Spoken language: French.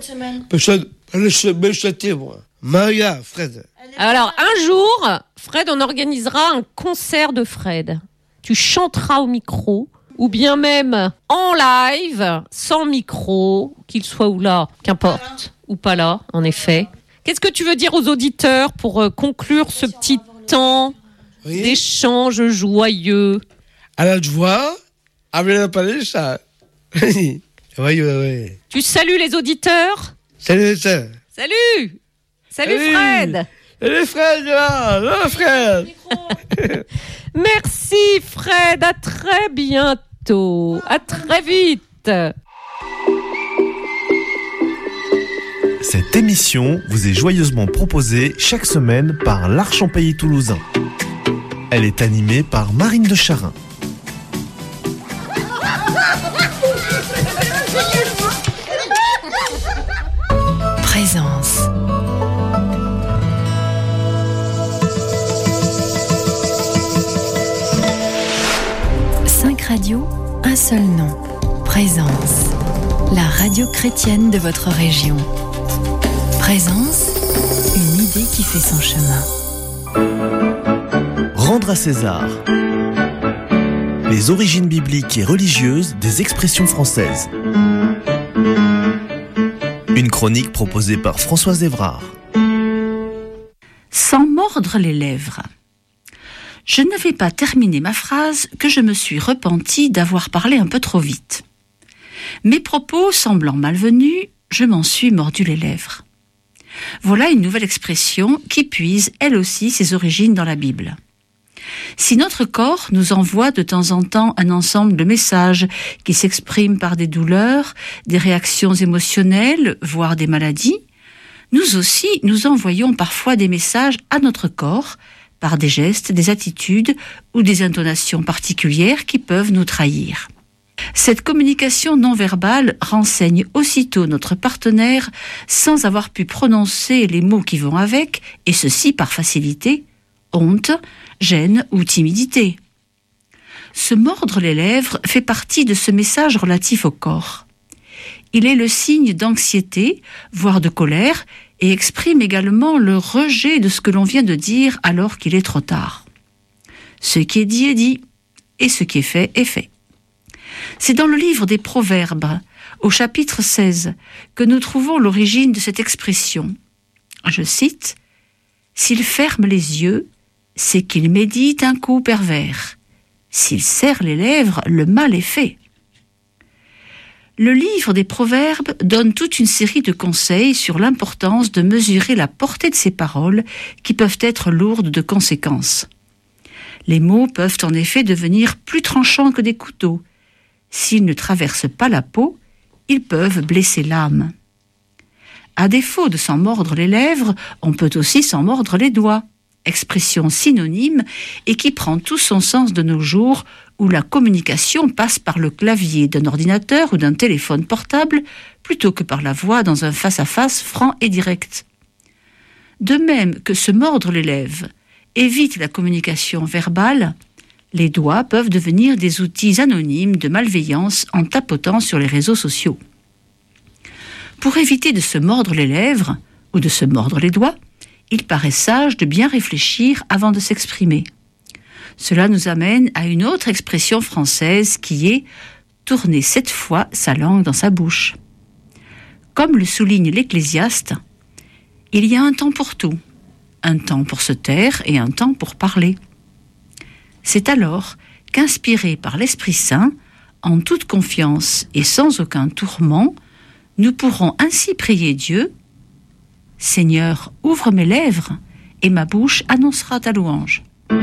Me châtier, moi. Maria, Fred. Alors, un jour, Fred, on organisera un concert de Fred. Tu chanteras au micro, ou bien même en live, sans micro, qu'il soit ou là, qu'importe, ou pas là, en effet. Qu'est-ce que tu veux dire aux auditeurs pour conclure ce petit temps d'échange joyeux? À la joie, avec la palette, ça. Oui. Tu salues les auditeurs? Salut, ça. Salut Fred. Salut Fred, là, Fred. Merci Fred, à très bientôt, à très vite. Cette émission vous est joyeusement proposée chaque semaine par l'Archempélie toulousain. Elle est animée par Marine de Charin. Présence. Radio, un seul nom. Présence. La radio chrétienne de votre région. Présence, une idée qui fait son chemin. Rendre à César. Les origines bibliques et religieuses des expressions françaises. Une chronique proposée par Françoise Évrard. Sans mordre les lèvres. Je ne vais pas terminer ma phrase que je me suis repentie d'avoir parlé un peu trop vite. Mes propos semblant malvenus, je m'en suis mordu les lèvres. Voilà une nouvelle expression qui puise, elle aussi, ses origines dans la Bible. Si notre corps nous envoie de temps en temps un ensemble de messages qui s'expriment par des douleurs, des réactions émotionnelles, voire des maladies, nous aussi, nous envoyons parfois des messages à notre corps, par des gestes, des attitudes ou des intonations particulières qui peuvent nous trahir. Cette communication non verbale renseigne aussitôt notre partenaire sans avoir pu prononcer les mots qui vont avec, et ceci par facilité, honte, gêne ou timidité. Se mordre les lèvres fait partie de ce message relatif au corps. Il est le signe d'anxiété, voire de colère, et exprime également le rejet de ce que l'on vient de dire alors qu'il est trop tard. Ce qui est dit, et ce qui est fait est fait. C'est dans le livre des Proverbes, au chapitre 16, que nous trouvons l'origine de cette expression. Je cite, « S'il ferme les yeux, c'est qu'il médite un coup pervers. S'il serre les lèvres, le mal est fait. » Le livre des Proverbes donne toute une série de conseils sur l'importance de mesurer la portée de ces paroles qui peuvent être lourdes de conséquences. Les mots peuvent en effet devenir plus tranchants que des couteaux. S'ils ne traversent pas la peau, ils peuvent blesser l'âme. À défaut de s'en mordre les lèvres, on peut aussi s'en mordre les doigts, expression synonyme et qui prend tout son sens de nos jours où la communication passe par le clavier d'un ordinateur ou d'un téléphone portable plutôt que par la voix dans un face-à-face franc et direct. De même que se mordre les lèvres évite la communication verbale, les doigts peuvent devenir des outils anonymes de malveillance en tapotant sur les réseaux sociaux. Pour éviter de se mordre les lèvres ou de se mordre les doigts, il paraît sage de bien réfléchir avant de s'exprimer. Cela nous amène à une autre expression française qui est « tourner 7 fois sa langue dans sa bouche ». Comme le souligne l'Ecclésiaste, il y a un temps pour tout, un temps pour se taire et un temps pour parler. C'est alors qu'inspirés par l'Esprit Saint, en toute confiance et sans aucun tourment, nous pourrons ainsi prier Dieu « Seigneur, ouvre mes lèvres, et ma bouche annoncera ta louange ».